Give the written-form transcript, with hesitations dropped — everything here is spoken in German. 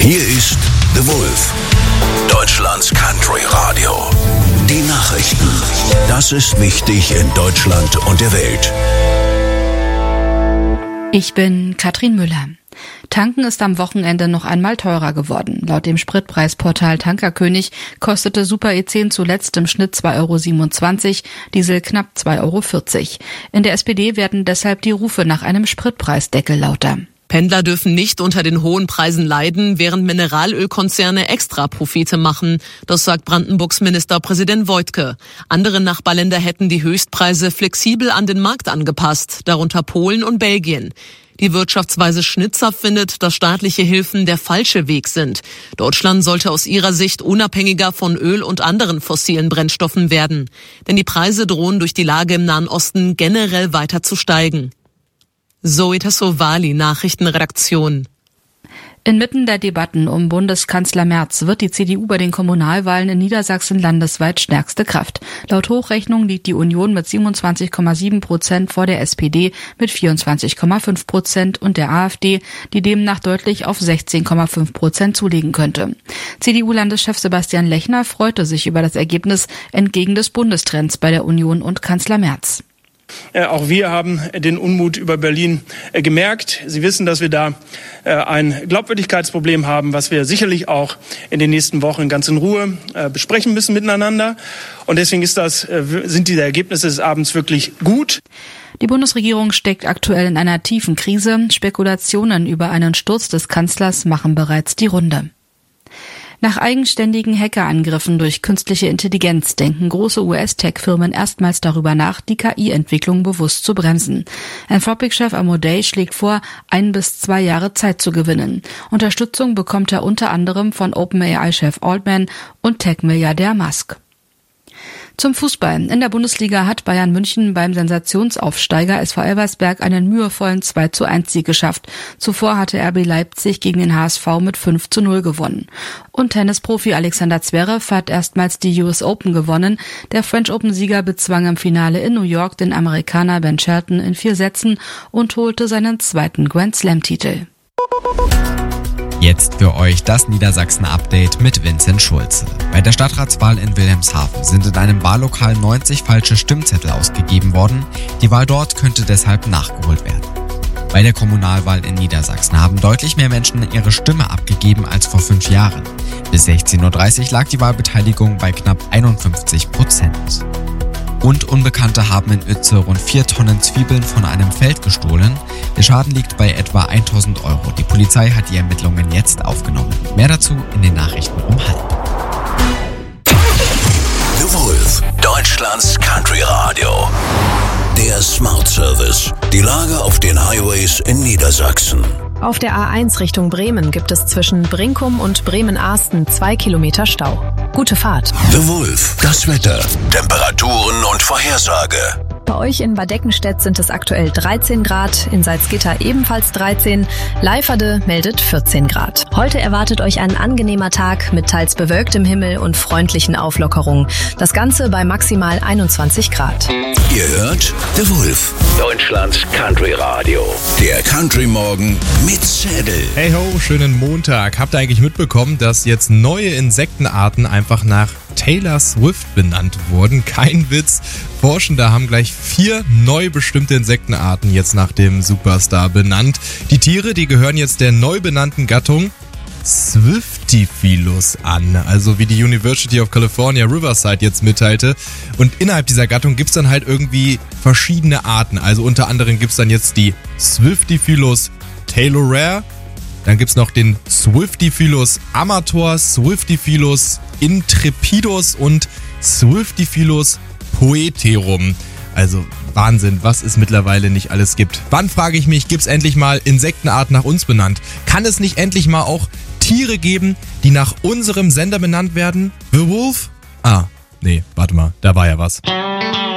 Hier ist The Wolf, Deutschlands Country Radio. Die Nachrichten. Das ist wichtig in Deutschland und der Welt. Ich bin Katrin Müller. Tanken ist am Wochenende noch einmal teurer geworden. Laut dem Spritpreisportal Tankerkönig kostete Super E10 zuletzt im Schnitt 2,27 €, Diesel knapp 2,40 €. In der SPD werden deshalb die Rufe nach einem Spritpreisdeckel lauter. Pendler dürfen nicht unter den hohen Preisen leiden, während Mineralölkonzerne extra Profite machen. Das sagt Brandenburgs Ministerpräsident Woidke. Andere Nachbarländer hätten die Höchstpreise flexibel an den Markt angepasst, darunter Polen und Belgien. Die Wirtschaftsweise Schnitzer findet, dass staatliche Hilfen der falsche Weg sind. Deutschland sollte aus ihrer Sicht unabhängiger von Öl und anderen fossilen Brennstoffen werden. Denn die Preise drohen durch die Lage im Nahen Osten generell weiter zu steigen. Zoe Tassovali, Nachrichtenredaktion. Inmitten der Debatten um Bundeskanzler Merz wird die CDU bei den Kommunalwahlen in Niedersachsen landesweit stärkste Kraft. Laut Hochrechnung liegt die Union mit 27,7% vor der SPD mit 24,5% und der AfD, die demnach deutlich auf 16,5% zulegen könnte. CDU-Landeschef Sebastian Lechner freute sich über das Ergebnis entgegen des Bundestrends bei der Union und Kanzler Merz. Auch wir haben den Unmut über Berlin gemerkt. Sie wissen, dass wir da ein Glaubwürdigkeitsproblem haben, was wir sicherlich auch in den nächsten Wochen ganz in Ruhe besprechen müssen miteinander. Und deswegen sind diese Ergebnisse des Abends wirklich gut. Die Bundesregierung steckt aktuell in einer tiefen Krise. Spekulationen über einen Sturz des Kanzlers machen bereits die Runde. Nach eigenständigen Hackerangriffen durch künstliche Intelligenz denken große US-Tech-Firmen erstmals darüber nach, die KI-Entwicklung bewusst zu bremsen. Anthropic-Chef Amodei schlägt vor, 1 bis 2 Jahre Zeit zu gewinnen. Unterstützung bekommt er unter anderem von OpenAI-Chef Altman und Tech-Milliardär Musk. Zum Fußball. In der Bundesliga hat Bayern München beim Sensationsaufsteiger SV Elversberg einen mühevollen 2:1-Sieg geschafft. Zuvor hatte RB Leipzig gegen den HSV mit 5:0 gewonnen. Und Tennisprofi Alexander Zverev hat erstmals die US Open gewonnen. Der French Open-Sieger bezwang im Finale in New York den Amerikaner Ben Shelton in 4 Sätzen und holte seinen 2. Grand Slam-Titel. Jetzt für euch das Niedersachsen-Update mit Vincent Schulze. Bei der Stadtratswahl in Wilhelmshaven sind in einem Wahllokal 90 falsche Stimmzettel ausgegeben worden. Die Wahl dort könnte deshalb nachgeholt werden. Bei der Kommunalwahl in Niedersachsen haben deutlich mehr Menschen ihre Stimme abgegeben als vor 5 Jahren. Bis 16:30 Uhr lag die Wahlbeteiligung bei knapp 51%. Und Unbekannte haben in Uetze rund 4 Tonnen Zwiebeln von einem Feld gestohlen. Der Schaden liegt bei etwa 1.000 €. Die Polizei hat die Ermittlungen jetzt aufgenommen. Mehr dazu in den Nachrichten um 12:30. The Wolf, Deutschlands Country Radio. Der Smart Service. Die Lage auf den Highways in Niedersachsen. Auf der A1 Richtung Bremen gibt es zwischen Brinkum und Bremen-Ahsten 2 Kilometer Stau. Gute Fahrt. The Wolf, das Wetter, Temperaturen und Vorhersage. Bei euch in Bad Deckenstedt sind es aktuell 13 Grad, in Salzgitter ebenfalls 13, Leiferde meldet 14 Grad. Heute erwartet euch ein angenehmer Tag mit teils bewölktem Himmel und freundlichen Auflockerungen. Das Ganze bei maximal 21 Grad. Ihr hört The Wolf, Deutschlands Country Radio. Der Country Morgen mit Zädel. Hey ho, schönen Montag. Habt ihr eigentlich mitbekommen, dass jetzt neue Insektenarten einfach nach Taylor Swift benannt wurden? Kein Witz. Forschende haben gleich 4 neu bestimmte Insektenarten jetzt nach dem Superstar benannt. Die Tiere, die gehören jetzt der neu benannten Gattung Swiftifilus an, also wie die University of California Riverside jetzt mitteilte. Und innerhalb dieser Gattung gibt's dann halt irgendwie verschiedene Arten. Also unter anderem gibt's dann jetzt die Swiftifilus taylorae, dann gibt's noch den Swiftifilus amator, Swiftifilus intrepidus und Swiftifilus poeterum. Also Wahnsinn, was es mittlerweile nicht alles gibt. Wann, frage ich mich, gibt's endlich mal Insektenarten nach uns benannt? Kann es nicht endlich mal auch Tiere geben, die nach unserem Sender benannt werden? The Wolf? Nee, warte mal, da war ja was.